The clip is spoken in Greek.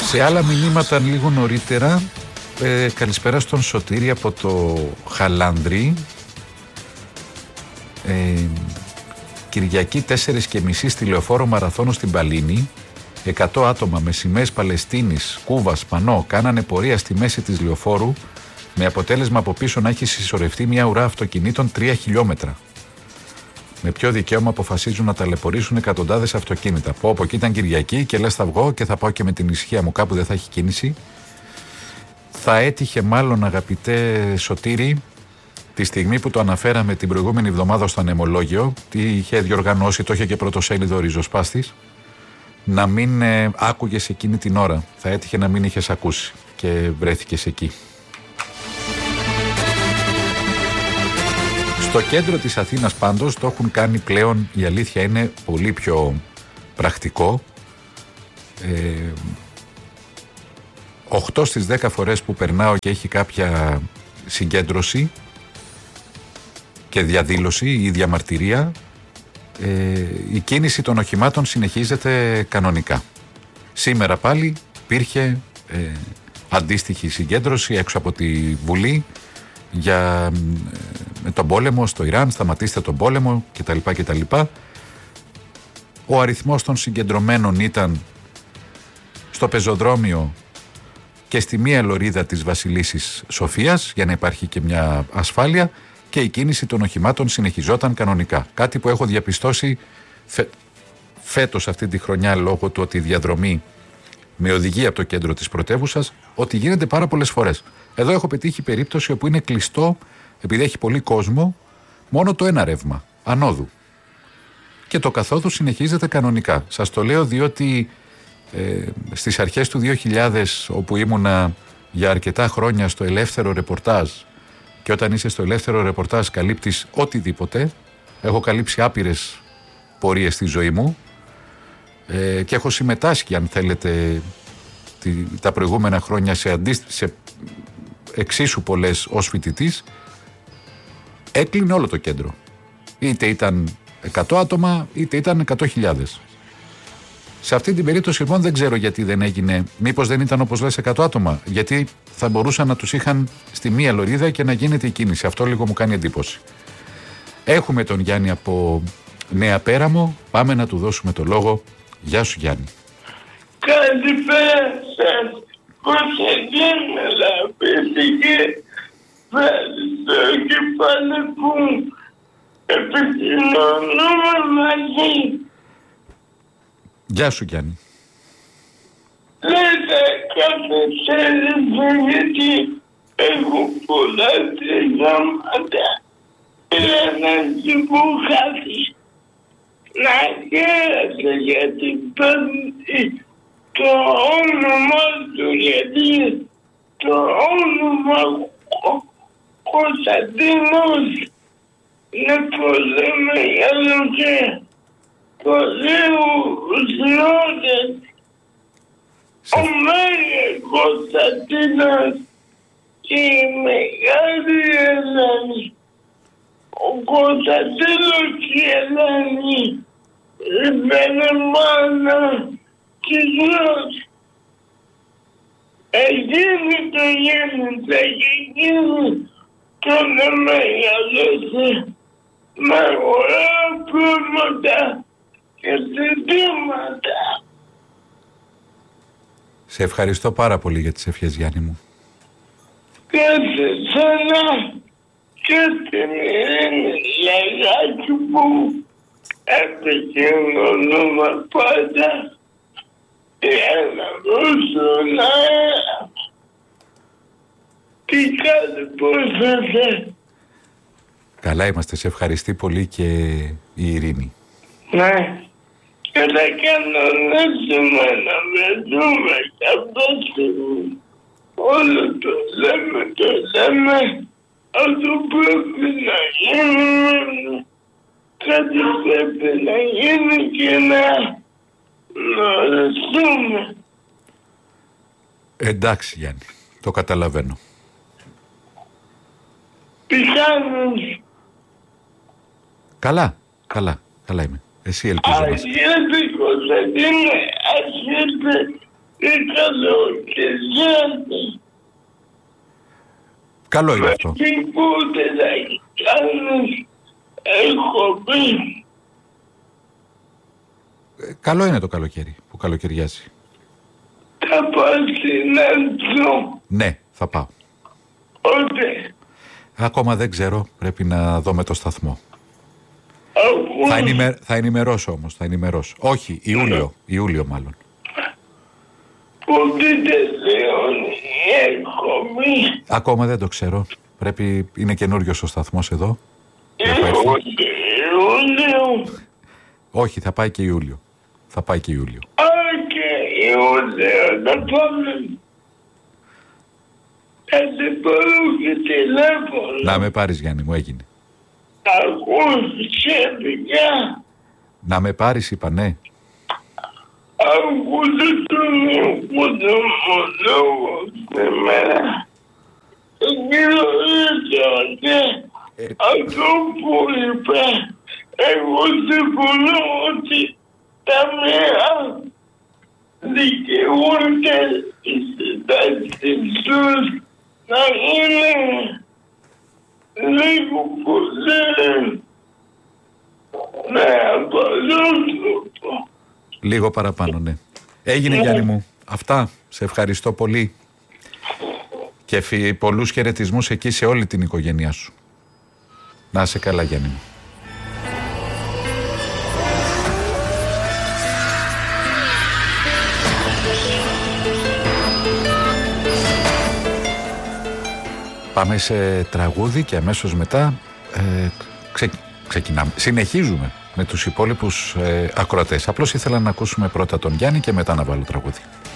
Σε άλλα μηνύματα λίγο νωρίτερα, καλησπέρα στον Σωτήρη από το Χαλάνδρι. Κυριακή 4:30 στη Λεωφόρο Μαραθώνου στην Παλίνη. 100 άτομα με σημαίες Παλαιστίνης, Κούβας, Πανό κάνανε πορεία στη μέση της Λεωφόρου, με αποτέλεσμα από πίσω να έχει συσσωρευτεί μια ουρά αυτοκινήτων 3 χιλιόμετρα. Με ποιο δικαίωμα αποφασίζουν να ταλαιπωρήσουν εκατοντάδες αυτοκίνητα? Πω από εκεί ήταν Κυριακή και λες θα βγω και θα πάω και με την ησυχία μου κάπου δεν θα έχει κίνηση. Θα έτυχε μάλλον, αγαπητέ Σωτήρη, τη στιγμή που το αναφέραμε την προηγούμενη εβδομάδα στο ανεμολόγιο, τι είχε διοργανώσει, το είχε και πρωτοσέλιδο ο Ριζοσπάστης, να μην άκουγες εκείνη την ώρα. Θα έτυχε να μην είχες ακούσει και βρέθηκες εκεί. Στο κέντρο της Αθήνας πάντως το έχουν κάνει πλέον, η αλήθεια είναι, πολύ πιο πρακτικό. 8 στις 10 φορές που περνάω και έχει κάποια συγκέντρωση και διαδήλωση ή διαμαρτυρία, η κίνηση των οχημάτων συνεχίζεται κανονικά. Σήμερα πάλι υπήρχε αντίστοιχη συγκέντρωση έξω από τη Βουλή για με τον πόλεμο στο Ιράν, σταματήστε τον πόλεμο κτλ. Ο αριθμός των συγκεντρωμένων ήταν στο πεζοδρόμιο και στη μία λωρίδα της Βασιλίσσης Σοφίας για να υπάρχει και μια ασφάλεια, και η κίνηση των οχημάτων συνεχιζόταν κανονικά. Κάτι που έχω διαπιστώσει φέτος αυτή τη χρονιά, λόγω του ότι η διαδρομή με οδηγεί από το κέντρο της πρωτεύουσας, ότι γίνεται πάρα πολλές φορές. Εδώ έχω πετύχει περίπτωση όπου είναι κλειστό, επειδή έχει πολύ κόσμο, μόνο το ένα ρεύμα ανόδου. Και το καθόδου συνεχίζεται κανονικά. Σας το λέω διότι στις αρχές του 2000, όπου ήμουνα για αρκετά χρόνια στο ελεύθερο ρεπορτάζ, και όταν είσαι στο ελεύθερο ρεπορτάζ καλύπτεις οτιδήποτε, έχω καλύψει άπειρες πορείες στη ζωή μου και έχω συμμετάσχει, αν θέλετε, τα προηγούμενα χρόνια σε εξίσου πολλές ως φοιτητής. Έκλεινε όλο το κέντρο. Είτε ήταν 100 άτομα, είτε ήταν 100.000. Σε αυτή την περίπτωση λοιπόν δεν ξέρω γιατί δεν έγινε. Μήπως δεν ήταν, όπως λες, 100 άτομα? Γιατί θα μπορούσαν να τους είχαν στη μία λωρίδα και να γίνεται η κίνηση. Αυτό λίγο μου κάνει εντύπωση. Έχουμε τον Γιάννη από Νέα Πέραμο. Πάμε να του δώσουμε το λόγο. Γεια σου, Γιάννη. Καλησπέρα σας. Κωνσταντίνα Λαπίστηκε. Ευχαριστώ και πάλι που επικοινωνούμε μαζί. Γεια σου, Γιάννη. Λέτε κάθε σέλιδα, γιατί έχω πολλά τριγκάματα. Ένα που χάθη. Να χαίρετε γιατί παίρνει το όνομα του, γιατί το όνομα Κωνσταντίνος είναι πολύ μεγάλο και πολύ ουσιώδες. Ο Μέγας Κωνσταντίνος και η Μεγάλη Ελένη. Ο Κωνσταντίνος και η Ελένη είναι μάνα της γιος. Εκείνη το γέννητα και εκείνη τον μεγαλώσε με ωραία πράγματα και ζητήματα. Σε ευχαριστώ πάρα πολύ για τις ευχές, Γιάννη μου. Και σε σένα και την Ειρήνη Λαγάκη που επικοινωνούμε πάντα για να δώσουν αέρα. Τι κάνει, πώς είσαι? Καλά είμαστε, σε ευχαριστεί πολύ και η Ειρήνη. Ναι. Και θα κανονίσουμε να βρεθούμε κάποια στιγμή. Όλο το λέμε, αυτό πρέπει να γίνει. Κάτι πρέπει να γίνει και να οριστούμε. Εντάξει, Γιάννη, το καταλαβαίνω. Τι κάνεις? Καλά είμαι. Εσύ ελπίζω να είσαι. Αρχίζει, Κωνσταντίνε, αρχίζει και καλοκαιριάζει. Καλό είναι αυτό. Τι πότε θα κάνεις εκπομπή. Καλό είναι το καλοκαίρι που καλοκαιριάζει. Θα πας στην Άντζο. Ναι, θα πάω. Πότε. Ακόμα δεν ξέρω, πρέπει να δω με το σταθμό. Θα ενημερώσω όμως, θα ενημερώσω. Όχι, Ιούλιο μάλλον. Πότε τελειώνει η εκπομπή. Ακόμα δεν το ξέρω. Πρέπει, είναι καινούριος ο σταθμός εδώ. Ιούλιο. Όχι, θα πάει και Ιούλιο. Θα πάει και Ιούλιο. Α, και Ιούλιο, να πάμε. Θα σε πάρω και τηλέφωνο. Να με πάρεις, Γιάννη μου, έγινε. Ακούσε πια. Να με πάρεις, είπα, ναι. Ακούσε τον οικονομολόγο σήμερα. Κύριο Ρίτσαρντ, αυτό που είπε, εγώ συμφωνώ ότι τα μία δικαιούνται οι συντάξεις τους να είναι λίγο πολύ με απολύτω. Λίγο παραπάνω, ναι. Έγινε, Γιάννη μου. Αυτά. Σε ευχαριστώ πολύ. Και πολλούς χαιρετισμούς εκεί σε όλη την οικογένειά σου. Να είσαι καλά, Γιάννη μου. Πάμε σε τραγούδι και αμέσως μετά ξεκινάμε. Συνεχίζουμε με τους υπόλοιπους ακροατές. Απλώς ήθελα να ακούσουμε πρώτα τον Γιάννη και μετά να βάλω τραγούδι.